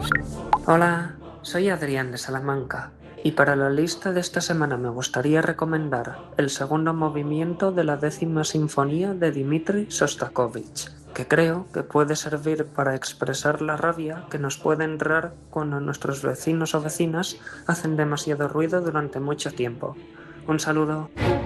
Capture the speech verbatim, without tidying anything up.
Hola, soy Adrián de Salamanca y para la lista de esta semana me gustaría recomendar el segundo movimiento de la décima sinfonía de Dmitri Shostakovich, que creo que puede servir para expresar la rabia que nos puede entrar cuando nuestros vecinos o vecinas hacen demasiado ruido durante mucho tiempo. Un saludo.